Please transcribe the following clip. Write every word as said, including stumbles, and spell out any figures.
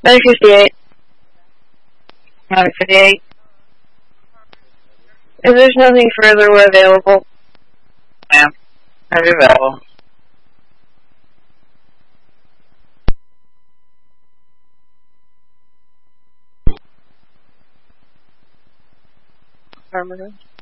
nine fifty-eight. nine fifty-eight. If there's nothing further, we're available. Yeah, I'm available. Affirmative.